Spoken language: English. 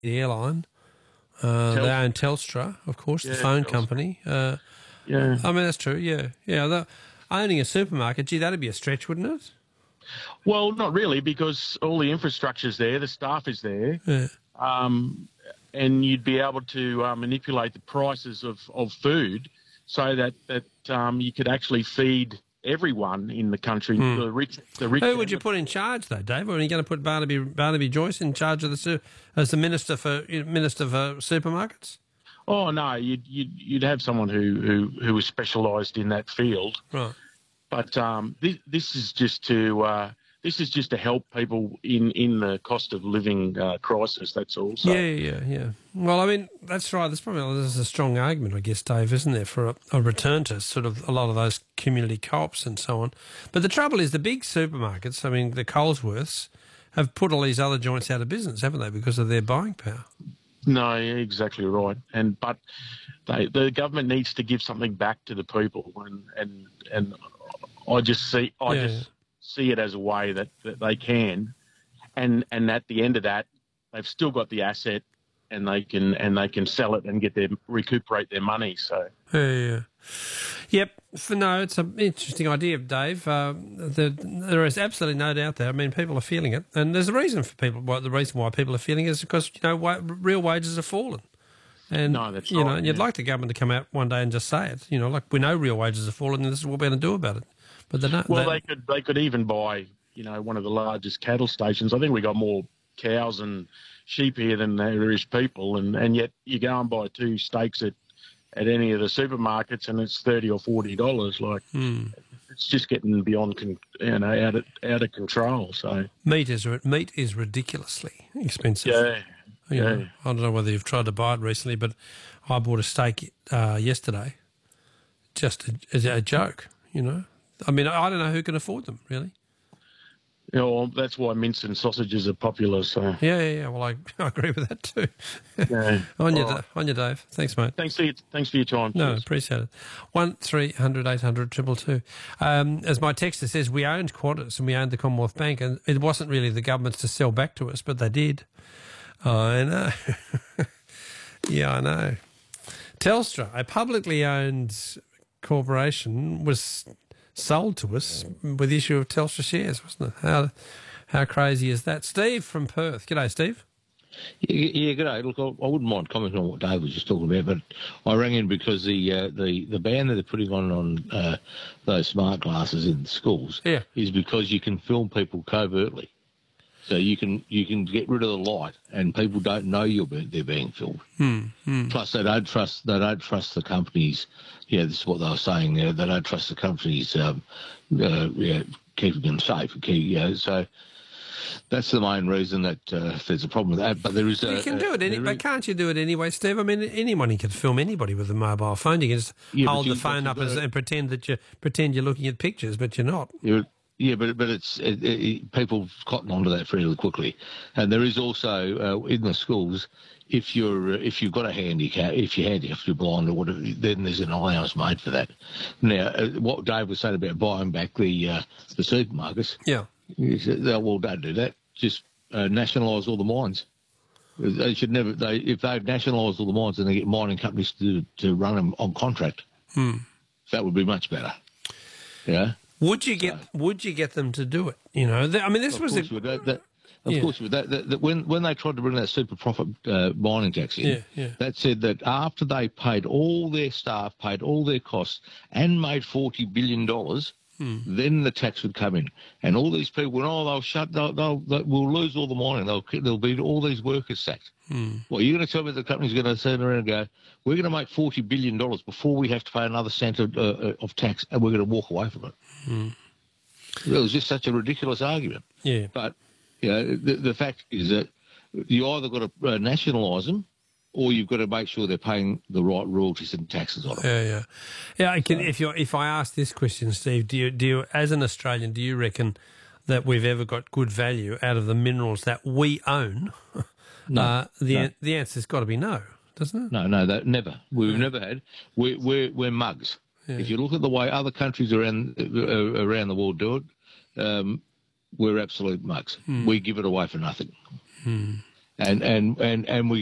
the airline. They own Telstra, of course, the phone company. Yeah. I mean, that's true, yeah. Owning a supermarket, gee, that'd be a stretch, wouldn't it? Well, not really, because all the infrastructure's there, the staff is there, and you'd be able to manipulate the prices of food so that you could actually feed everyone in the country, the rich. Who would you put in charge, though, Dave? Or are you going to put Barnaby Joyce in charge of as the minister for supermarkets? Oh no, you'd have someone who was specialised in that field, right? But this is just to help people in the cost of living crisis. That's all. So. Yeah. Well, I mean, that's right. There's a strong argument, I guess, Dave, isn't there, for a return to sort of a lot of those community co-ops and so on. But the trouble is the big supermarkets, I mean, the Colesworths, have put all these other joints out of business, haven't they, because of their buying power? No, exactly right. But the government needs to give something back to the people, and I just see it as a way that they can, and at the end of that, they've still got the asset, and they can sell it and recuperate their money. So yep. It's an interesting idea, Dave. There is absolutely no doubt there. I mean, people are feeling it, and there's a reason for people. The reason why people are feeling it is because real wages have fallen. And, that's right. right. And you'd like the government to come out one day and just say it. Like we know real wages have fallen, and this is what we're going to do about it. But they're not. Well, they could even buy, one of the largest cattle stations. I think we got more cows and sheep here than there is people, and yet you go and buy 2 steaks at any of the supermarkets, and it's $30 or $40. It's just getting beyond, out of control. So meat is ridiculously expensive. Yeah. I don't know whether you've tried to buy it recently, but I bought a steak yesterday, just as a joke. I mean, I don't know who can afford them, really. Yeah, well, that's why mince and sausages are popular. So yeah. Well, I agree with that too. Yeah. on you, Dave. Thanks, mate. Thanks for your time. No, Cheers. appreciate it. 1300 800 222. As my texter says, we owned Qantas and we owned the Commonwealth Bank, and it wasn't really the government's to sell back to us, but they did. I know. Yeah, I know. Telstra, a publicly owned corporation, was sold to us with the issue of Telstra shares, wasn't it? How crazy is that? Steve from Perth. G'day, Steve. Yeah, g'day. Look, I wouldn't mind commenting on what Dave was just talking about, but I rang in because the ban that they're putting on those smart glasses in schools is because you can film people covertly. So you can get rid of the light, and people don't know they're being filmed. Plus, they don't trust the companies. Yeah, this is what they were saying there. They don't trust the companies keeping them safe. So that's the main reason that there's a problem with that. But there is you can do it, but can't you do it anyway, Steve? I mean, anyone can film anybody with a mobile phone. You can just hold the phone up and pretend you're looking at pictures, but you're not. Yeah, but people cotton onto that fairly quickly, and there is also in the schools, if you've got a handicap, if you're blind or whatever, then there's an allowance made for that. Now, what Dave was saying about buying back the supermarkets, he said, well, don't do that. Just nationalise all the mines. They should never. If they've nationalised all the mines, then they get mining companies to run them on contract. That would be much better. Yeah. Would you get them to do it? I mean, this was Of course, that when they tried to bring that super profit mining tax in, that said that after they paid all their staff, paid all their costs, and made $40 billion, then the tax would come in. And all these people went, we'll lose all the mining. There'll be all these workers sacked. Well, you're going to tell me the company's going to turn around and go, we're going to make $40 billion before we have to pay another cent of tax, and we're going to walk away from it. It was just such a ridiculous argument. Yeah. But the fact is that you either got to nationalise them, or you've got to make sure they're paying the right royalties and taxes on them. Yeah. If I ask this question, Steve, do you, as an Australian, do you reckon that we've ever got good value out of the minerals that we own? No. The answer's got to be no, doesn't it? No, never. We've never had. We're mugs. Yeah. If you look at the way other countries around the world do it, we're absolute mugs. We give it away for nothing. and we